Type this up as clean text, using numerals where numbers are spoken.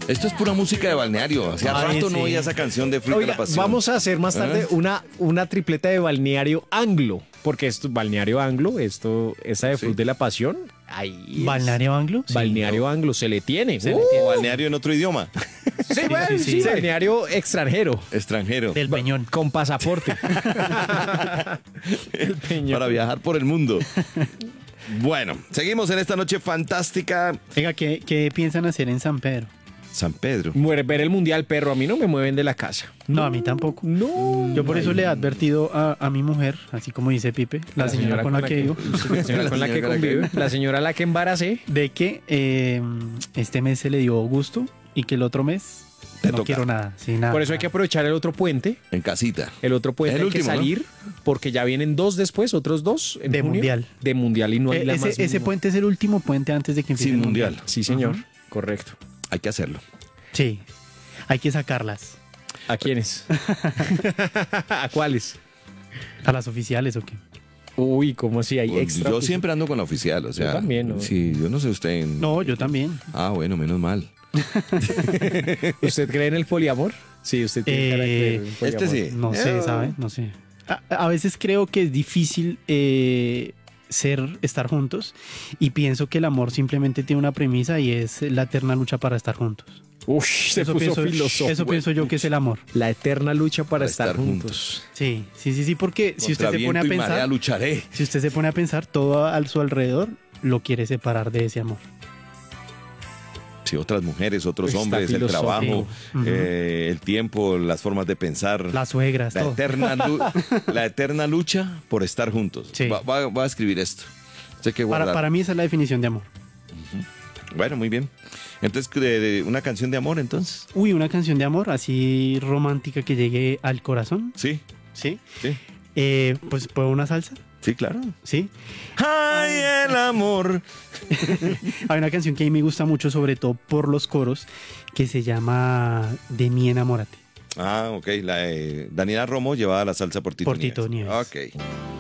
Esto es pura música de balneario. Hacía Ay, rato sí. no oía esa canción de Fruit de Oiga, la Pasión. vamos a hacer más tarde ¿Eh? una tripleta de balneario anglo, porque esto, balneario anglo, esa de Sí. Fruit de la Pasión, ahí es. ¿Balneario anglo? Sí. Balneario anglo se le tiene. O balneario en otro idioma. Sí, bueno, sí, balneario extranjero. Extranjero. Del Peñón. Con pasaporte. El Peñón. Para viajar por el mundo. Bueno, seguimos en esta noche fantástica. Venga, ¿qué piensan hacer en San Pedro? San Pedro. Ver el mundial, perro, a mí no me mueven de la casa. No, a mí tampoco. No. Yo por eso le he advertido a mi mujer, así como dice Pipe, la señora con la que vivo, La señora con la que convive. La señora a la que embaracé. de que este mes se le dio gusto y que el otro mes Te no toca. quiero nada. Sí, nada. Por eso hay que aprovechar el otro puente. En casita. El otro puente Es el hay que último, ¿no? salir porque ya vienen dos después, otros dos en De junio, mundial. De mundial y no hay la más Ese mínima. puente es el último puente antes de que empiece Sin el mundial. Sí, señor. Ujú. Correcto. Hay que hacerlo. Sí, hay que sacarlas. ¿A quiénes? ¿A cuáles? ¿A las oficiales o qué? Uy, ¿cómo así? Hay extra. Yo siempre ando con la oficial, o sea. Yo también, ¿no? Sí, yo no sé usted. No, yo también. Ah, bueno, menos mal. ¿Usted cree en el poliamor? Sí, usted tiene cara de creer en el poliamor. Este sí. No sé, ¿sabe? No sé. A veces creo que es difícil estar juntos y pienso que el amor simplemente tiene una premisa y es la eterna lucha para estar juntos. Uy, se puso filosófico. Eso pienso yo que es el amor. La eterna lucha para estar juntos. Sí, porque si usted Contra se pone a viento y marea pensar, lucharé. si usted se pone a pensar, todo a su alrededor lo quiere separar de ese amor. Sí, otras mujeres, otros Está hombres, el filosófico. trabajo, Ujú. El tiempo, las formas de pensar. Las suegras, La todo. la eterna lucha por estar juntos. Sí. Va a escribir esto. Sé que guardar. Para mí esa es la definición de amor. Bueno, muy bien. Entonces, una canción de amor, entonces. Uy, una canción de amor así romántica que llegue al corazón. Sí, ¿Sí? sí, Pues puedo una salsa. sí, claro. ¿Sí? ¡Ay, el amor! Hay una canción que a mí me gusta mucho, sobre todo por los coros, que se llama De mí enamórate. Ah, ok. Daniela Romo llevaba la salsa por Tito Por Tito Nieves. Nieves. Ok.